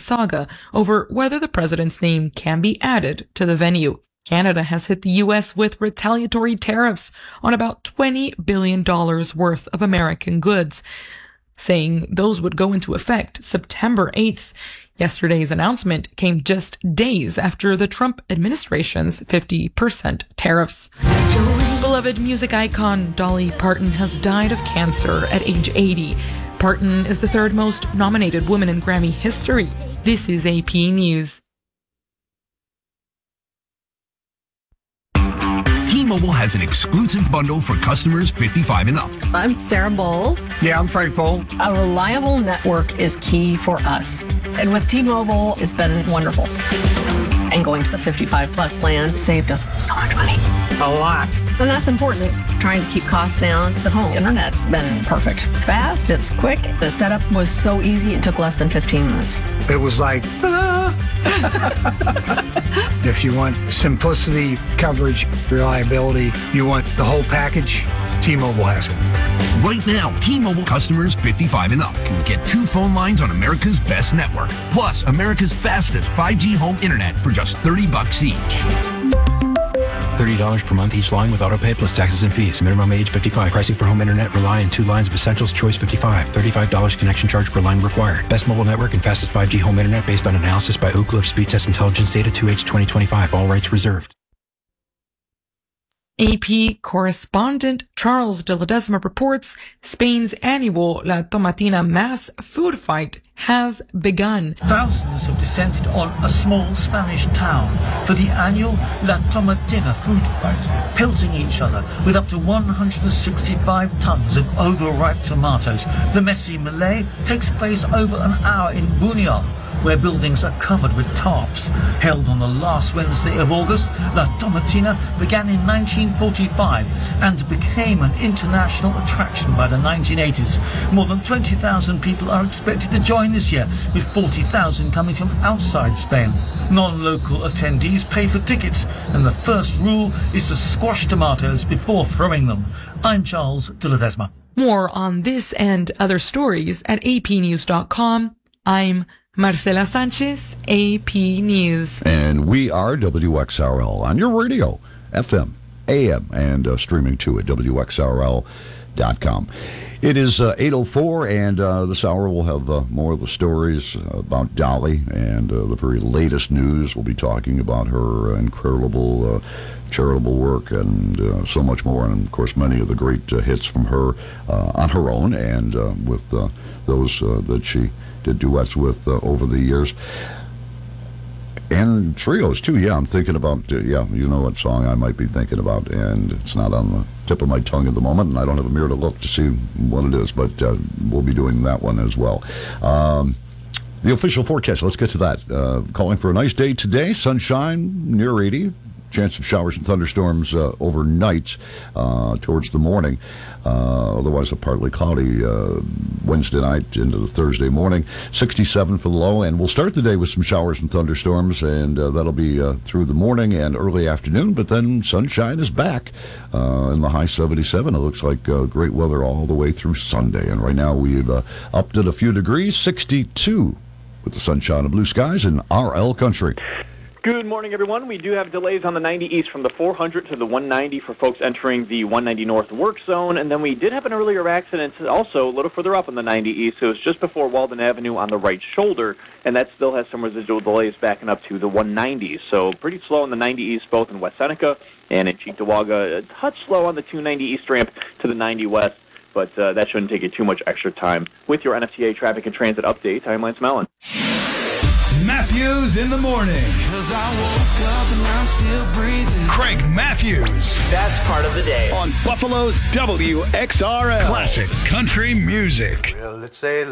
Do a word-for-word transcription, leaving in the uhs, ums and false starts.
saga over whether the president's name can be added to the venue. Canada has hit the U S with retaliatory tariffs on about twenty billion dollars worth of American goods, saying those would go into effect September eighth. Yesterday's announcement came just days after the Trump administration's fifty percent tariffs. Beloved music icon Dolly Parton has died of cancer at age eighty. Parton is the third most nominated woman in Grammy history. This is A P News. T-Mobile has an exclusive bundle for customers fifty-five and up. I'm Sarah Bowl. Yeah, I'm Frank Bowl. A reliable network is key for us. And with T-Mobile, it's been wonderful. And going to the fifty-five plus plan saved us so much money. A lot. And that's important. Trying to keep costs down. The home internet's been perfect. It's fast, it's quick. The setup was so easy, it took less than fifteen minutes. It was like, if you want simplicity, coverage, reliability, you want the whole package, T-Mobile has it. Right now, T-Mobile customers fifty-five and up can get two phone lines on America's best network, plus America's fastest five G home internet for just thirty bucks each. thirty dollars per month each line with autopay plus taxes and fees. Minimum age fifty-five. Pricing for home internet rely on two lines of Essentials. Choice fifty-five. thirty-five dollars connection charge per line required. Best mobile network and fastest five G home internet based on analysis by Ookla of Speed Test Intelligence data two H twenty twenty-five. All rights reserved. A P correspondent Charles de Ledesma reports Spain's annual La Tomatina mass food fight has begun. Thousands have descended on a small Spanish town for the annual La Tomatina food fight, pelting each other with up to one hundred sixty-five tons of overripe tomatoes. The messy melee takes place over an hour in Buñol, where buildings are covered with tarps. Held on the last Wednesday of August, La Tomatina began in nineteen forty-five and became an international attraction by the nineteen eighties. More than twenty thousand people are expected to join this year, with forty thousand coming from outside Spain. Non-local attendees pay for tickets, and the first rule is to squash tomatoes before throwing them. I'm Charles de Ledesma. More on this and other stories at a p news dot com. I'm Marcela Sanchez, A P News. And we are W X R L on your radio, F M, A M, and uh, streaming too at W X R L dot com. It is uh, eight oh four, and uh, this hour we'll have uh, more of the stories about Dolly and uh, the very latest news. We'll be talking about her incredible uh, charitable work and uh, so much more, and of course many of the great uh, hits from her uh, on her own and uh, with uh, those uh, that she did duets with uh, over the years. And trios, too. Yeah, I'm thinking about, uh, yeah, you know what song I might be thinking about, and it's not on the tip of my tongue at the moment, and I don't have a mirror to look to see what it is, but uh, we'll be doing that one as well. Um, the official forecast, let's get to that. Uh, calling for a nice day today, sunshine, near eighty. Chance of showers and thunderstorms uh, overnight uh, towards the morning. Uh, otherwise, a partly cloudy uh, Wednesday night into the Thursday morning. sixty-seven for the low, and we'll start the day with some showers and thunderstorms, and uh, that'll be uh, through the morning and early afternoon, but then sunshine is back uh, in the high seventy-seven. It looks like uh, great weather all the way through Sunday, and right now we've uh, upped it a few degrees, sixty-two with the sunshine and blue skies in R L Country. Good morning, everyone. We do have delays on the ninety East from the four hundred to the one ninety for folks entering the one ninety North work zone. And then we did have an earlier accident also a little further up on the ninety East. It was just before Walden Avenue on the right shoulder, and that still has some residual delays backing up to the one ninety. So pretty slow on the ninety East, both in West Seneca and in Cheektowaga. A touch slow on the two ninety East ramp to the ninety West, but uh, that shouldn't take you too much extra time. With your N F T A traffic and transit update, I'm Lance Mellon. Matthews in the morning. Cause I woke up and I'm still breathing. Craig Matthews. Best part of the day. On Buffalo's W X R L. Classic country music. Well, it's a